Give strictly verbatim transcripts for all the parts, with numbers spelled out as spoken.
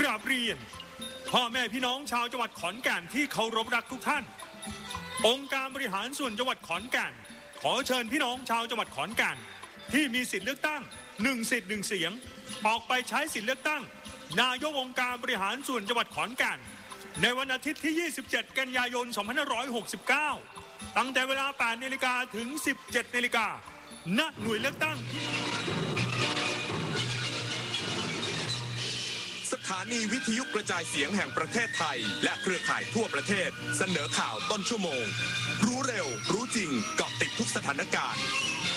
ราบเรียนพ่อแม่พี่น้องชาวจังหวัดขอนแก่นที่เคารพรักทุกท่านองค์การบริหารส่วนจังหวัดขอนแก่นขอเชิญพี่น้องชาวจังหวัดขอนแก่นที่มีสิทธิเลือกตั้งหนึ่งสิทธิ์หนึ่งเสียงออกไปใช้สิทธิเลือกตั้งนายกองค์การบริหารส่วนจังหวัดขอนแก่นในวันอาทิตย์ที่ยี่สิบเจ็ดกันยายนสองพันห้าร้อยหกสิบเก้าตั้งแต่เวลาแปดนาฬิกาถึงสิบเจ็ดนาฬิกาณหน่วยเลือกตั้งสถานีวิทยุกระจายเสียงแห่งประเทศไทยและเครือข่ายทั่วประเทศเสนอข่าวต้นชั่วโมงรู้เร็วรู้จริงเกาะติดทุกสถานการณ์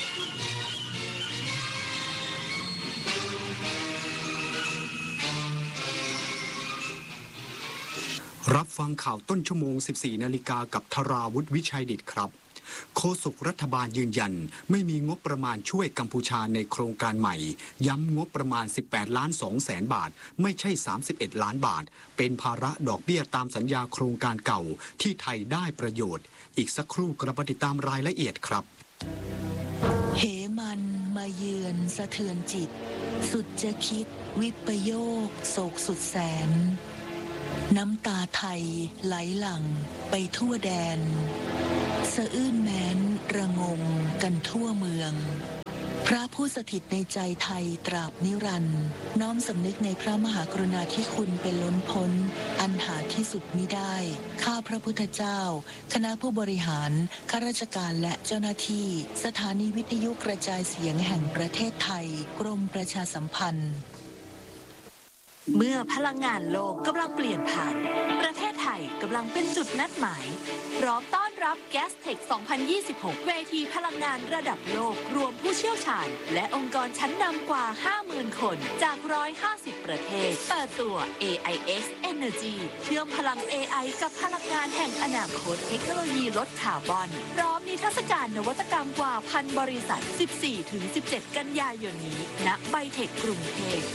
รับฟังข่าวต้นชั่วโมง สิบสี่นาฬิกากับธราวุฒิวิชัยดิษฐ์ครับโฆษกรัฐบาลยืนยันไม่มีงบประมาณช่วยกัมพูชาในโครงการใหม่ย้ำงบประมาณสิบแปดล้านสองแสนบาทไม่ใช่สามสิบเอ็ดล้านบาทเป็นภาระดอกเบี้ยตามสัญญาโครงการเก่าที่ไทยได้ประโยชน์อีกสักครู่กระติดตามรายละเอียดครับเหมันมาเยือนสะเทือนจิตสุดจะคิดวิปโยคโศกสุดแสนน้ำตาไทยไหลหลั่งไปทั่วแดนสะอื้นแม้นระงมกันทั่วเมืองพระผู้สถิตในใจไทยตราบนิรันดร์น้อมสำนึกในพระมหากรุณาธิคุณเป็นล้นพ้นอันหาที่สุดมิได้ข้าพระพุทธเจ้าคณะผู้บริหารข้าราชการและเจ้าหน้าที่สถานีวิทยุกระจายเสียงแห่งประเทศไทยกรมประชาสัมพันธ์เมื่อพลังงานโลกกำลังเปลี่ยนผ่านประเทศไทยกำลังเป็นจุดนัดหมายพร้อมต้อนรับ Gastech สองพันยี่สิบหก เวทีพลังงานระดับโลกรวมผู้เชี่ยวชาญและองค์กรชั้นนำกว่า ห้าหมื่น คนจากหนึ่งร้อยห้าสิบประเทศเปิดตัว เอ ไอ เอส Energy เชื่อมพลัง เอ ไอ กับพลังงานแห่งอนาคตเทคโนโลยีลดคาร์บอนพร้อมนิทรรศการนวัตกรรมกว่าพันบริษัท สิบสี่ถึงสิบเจ็ด กันยายนนี้ณไบเทคกรุงเทพ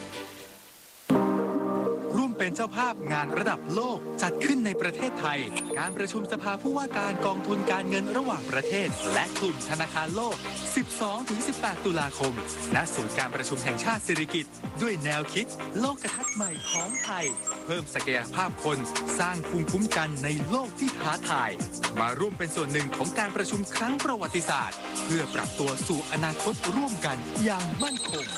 ร่วมเป็นเจ้าภาพงานระดับโลกจัดขึ้นในประเทศไทยการประชุมสภาผู้ว่าการกองทุนการเงินระหว่างประเทศและกลุ่มธนาคารโลก สิบสองถึงสิบแปด ตุลาคมณศูนย์การประชุมแห่งชาติสิริกิติ์ด้วยแนวคิดโลกทัศน์ใหม่ของไทยเพิ่มศักยภาพคนสร้างภูมิคุ้มกันในโลกที่ท้าทายมาร่วมเป็นส่วนหนึ่งของการประชุมครั้งประวัติศาสตร์เพื่อปรับตัวสู่อนาคตร่วมกันอย่างมั่นคง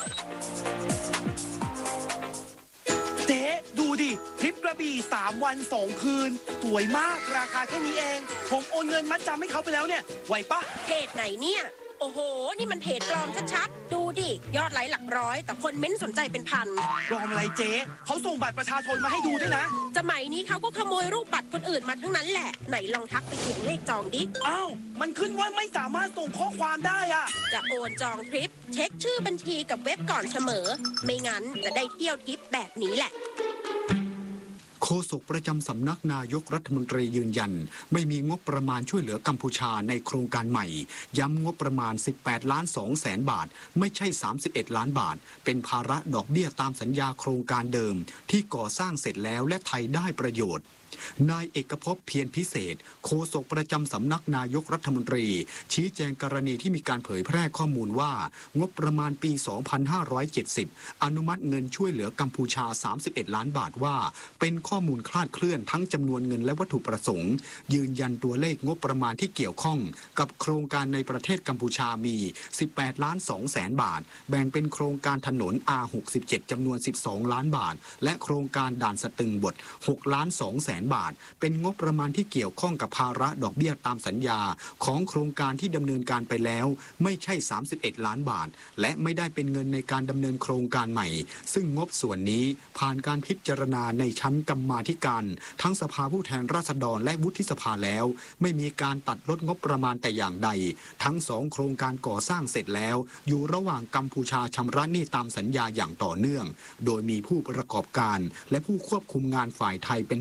เจ๊ดูดิทริปกระบี่สามวันสองคืนสวยมากราคาแค่นี้เองผมโอนเงินมัดจำให้เขาไปแล้วเนี่ยไหวปะเพจไหนเนี่ยโอ้โหนี่มันเพจปลอมชัดๆดูดิยอดไลค์หลักร้อยแต่คนเม้นสนใจเป็นพันปลอมอะไรเจ๊เขาส่งบัตรประชาชนมาให้ดูด้วยนะสมัยนี้เขาก็ขโมยรูปบัตรคนอื่นมาทั้งนั้นแหละไหนลองทักไปถึงเลขจองดิอ้าวมันขึ้นว่าไม่สามารถส่งข้อความได้อะจะโอนจองทริปเช็คชื่อบัญชีกับเว็บก่อนเสมอไม่งั้นจะได้เที่ยวทริปแบบนี้แหละโฆษกประจำสำนักนายกรัฐมนตรียืนยันไม่มีงบประมาณช่วยเหลือกัมพูชาในโครงการใหม่ย้ำงบประมาณสิบแปดล้านสองแสนบาทไม่ใช่สามสิบเอ็ดล้านบาทเป็นภาระดอกเบี้ยตามสัญญาโครงการเดิมที่ก่อสร้างเสร็จแล้วและไทยได้ประโยชน์นายเอกภพเพียรพิเศษโฆษกประจำสำนักนายกรัฐมนตรีชี้แจงกรณีที่มีการเผยแพร่ข้อมูลว่างบประมาณปี สองพันห้าร้อยเจ็ดสิบ อนุมัติเงินช่วยเหลือกัมพูชา สามสิบเอ็ดล้านบาทว่าเป็นข้อมูลคลาดเคลื่อนทั้งจำนวนเงินและวัตถุประสงค์ยืนยันตัวเลขงบประมาณที่เกี่ยวข้องกับโครงการในประเทศกัมพูชามี สิบแปดล้านสองแสนบาทแบ่งเป็นโครงการถนน อาร์ หกสิบเจ็ด จำนวน สิบสองล้านบาทและโครงการด่านสตึงบท หกล้านสองแสนบาทเป็นงบประมาณที่เกี่ยวข้องกับภาระดอกเบี้ยตามสัญญาของโครงการที่ดำเนินการไปแล้วไม่ใช่สามสิบเอ็ดล้านบาทและไม่ได้เป็นเงินในการดำเนินโครงการใหม่ซึ่งงบส่วนนี้ผ่านการพิจารณาในชั้นกรรมาธิการทั้งสภาผู้แทนราษฎรและวุฒิสภาแล้วไม่มีการตัดลดงบประมาณแต่อย่างใดทั้งสองโครงการก่อสร้างเสร็จแล้วอยู่ระหว่างกัมพูชาชำระหนี้ตามสัญญาอย่างต่อเนื่องโดยมีผู้ประกอบการและผู้ควบคุมงานฝ่ายไทยเป็นผู้ดำเนิน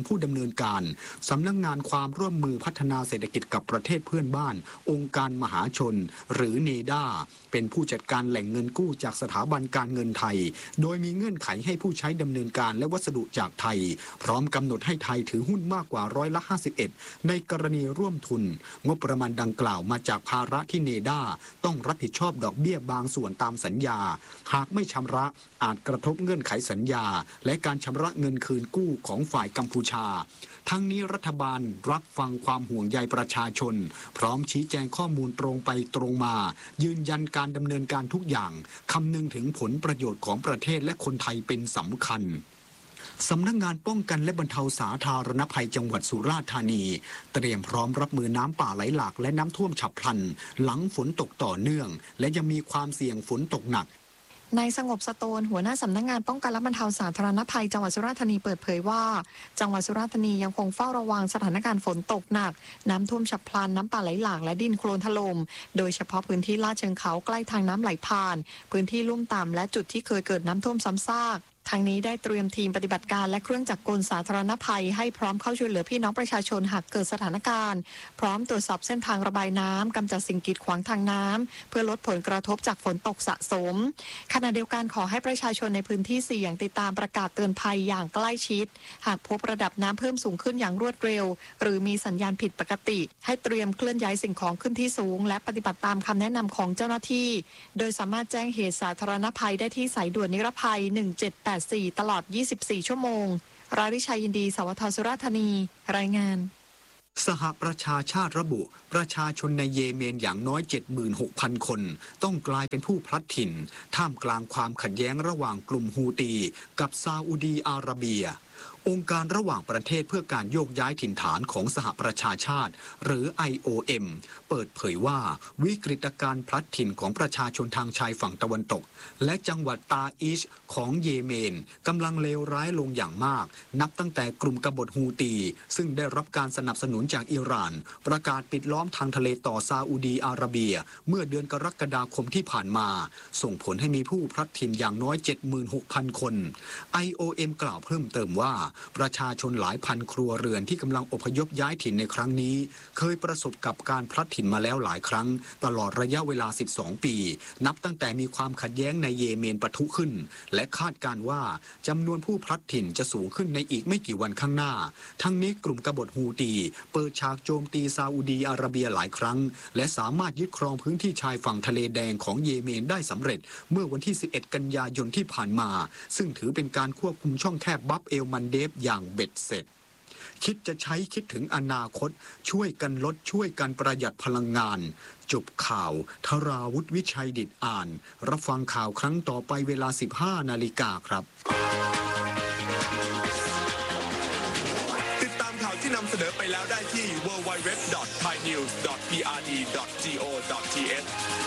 นการสำนักงานความร่วมมือพัฒนาเศรษฐกิจกับประเทศเพื่อนบ้านองค์การมหาชนหรือเนด้าเป็นผู้จัดการแหล่งเงินกู้จากสถาบันการเงินไทยโดยมีเงื่อนไขให้ผู้ใช้ดำเนินการและวัสดุจากไทยพร้อมกำหนดให้ไทยถือหุ้นมากกว่าร้อยละห้าสิบเอ็ดในกรณีร่วมทุนงบประมาณดังกล่าวมาจากภาระที่เนด้าต้องรับผิดชอบดอกเบี้ยบางส่วนตามสัญญาหากไม่ชำระอาจกระทบเงื่อนไขสัญญาและการชำระเงินคืนกู้ของฝ่ายกัมพูชาทั้งนี้รัฐบาลรับฟังความห่วงใยประชาชนพร้อมชี้แจงข้อมูลตรงไปตรงมายืนยันการดำเนินการทุกอย่างคำนึงถึงผลประโยชน์ของประเทศและคนไทยเป็นสำคัญสำนักงานป้องกันและบรรเทาสาธารณภัยจังหวัดสุราษฎร์ธานีเตรียมพร้อมรับมือน้ำป่าไหลหลากและน้ำท่วมฉับพลันหลังฝนตกต่อเนื่องและยังมีความเสี่ยงฝนตกหนักนายสงบสโตนหัวหน้าสำนักงานป้องกันและบรรเทาสาธารณภัยจังหวัดสุราษฎร์ธานีเปิดเผยว่าจังหวัดสุราษฎร์ธานียังคงเฝ้าระวังสถานการณ์ฝนตกหนักน้ำท่วมฉับพลันน้ำป่าไหลหลากและดินโคลนถล่มโดยเฉพาะพื้นที่ลาดเชิงเขาใกล้ทางน้ำไหลผ่านพื้นที่ลุ่มต่ำและจุดที่เคยเกิดน้ำท่วมซ้ำซากทางนี้ได้เตรียมทีมปฏิบัติการและเครื่องจักรกลสาธารณภัยให้พร้อมเข้าช่วยเหลือพี่น้องประชาชนหากเกิดสถานการณ์พร้อมตรวจสอบเส้นทางระบายน้ำกำจัดสิ่งกีดขวางทางน้ำเพื่อลดผลกระทบจากฝนตกสะสมขณะเดียวกันขอให้ประชาชนในพื้นที่เสี่ยงติดตามประกาศเตือนภัยอย่างใกล้ชิดหากพบระดับน้ำเพิ่มสูงขึ้นอย่างรวดเร็วหรือมีสัญญาณผิดปกติให้เตรียมเคลื่อนย้ายสิ่งของขึ้นที่สูงและปฏิบัติตามคำแนะนำของเจ้าหน้าที่โดยสามารถแจ้งเหตุสาธารณภัยได้ที่สายด่วนนิรภัยหนึ่งเจ็ดแปดสี่ตลอดยี่สิบสี่ชั่วโมงราริชัยยินดีสวทสุราษฎร์ธานีรายงานสหประชาชาติระบุประชาชนในเยเมนอย่างน้อย เจ็ดหมื่นหกพัน คนต้องกลายเป็นผู้พลัดถิ่นท่ามกลางความขัดแย้งระหว่างกลุ่มฮูตีกับซาอุดีอาระเบียองค์การระหว่างประเทศเพื่อการโยกย้ายถิ่นฐานของสหประชาชาติหรือ ไอ โอ เอ็ม เปิดเผยว่าวิกฤตการณ์พลัดถิ่นของประชาชนทางชายฝั่งตะวันตกและจังหวัดตาอิชของเยเมนกำลังเลวร้ายลงอย่างมากนับตั้งแต่กลุ่มกบฏฮูตีซึ่งได้รับการสนับสนุนจากอิหร่านประกาศปิดล้อมทางทะเลต่อซาอุดีอาระเบียเมื่อเดือนกรกฎาคมที่ผ่านมาส่งผลให้มีผู้พลัดถิ่นอย่างน้อย เจ็ดหมื่นหกพัน คน ไอ โอ เอ็ม กล่าวเพิ่มเติมว่าประชาชนหลายพันครัวเรือนที่กำลังอพยพย้ายถิ่นในครั้งนี้เคยประสบกับการพลัดถิ่นมาแล้วหลายครั้งตลอดระยะเวลาสิบสองปีนับตั้งแต่มีความขัดแย้งในเยเมนปะทุขึ้นและคาดการว่าจำนวนผู้พลัดถิ่นจะสูงขึ้นในอีกไม่กี่วันข้างหน้าทั้งนี้กลุ่มกบฏฮูตีเปิดฉากโจมตีซาอุดีอาระเบียหลายครั้งและสามารถยึดครองพื้นที่ชายฝั่งทะเลแดงของเยเมนได้สำเร็จเมื่อวันที่สิบเอ็ดกันยายนที่ผ่านมาซึ่งถือเป็นการควบคุมช่องแคบบับเอลมันเดฟอย่างเบ็ดเสร็จคิดจะใช้คิดถึงอนาคตช่วยกันลดช่วยกันประหยัดพลังงานจบข่าวธราวุฒิวิชัยดิษฐ์อ่านรับฟังข่าวครั้งต่อไปเวลา สิบห้านาฬิกาครับติดตามข่าวที่นำเสนอไปแล้วได้ที่ ดับเบิลยู ดับเบิลยู ดับเบิลยู ดอท ไทยนิวส์ ดอท พี อาร์ ดี ดอท จี โอ ดอท ที เอช